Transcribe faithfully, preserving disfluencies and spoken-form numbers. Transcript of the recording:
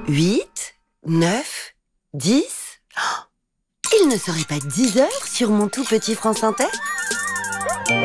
huit, neuf, dix. Oh, il ne serait pas dix heures sur mon tout petit France Inter ?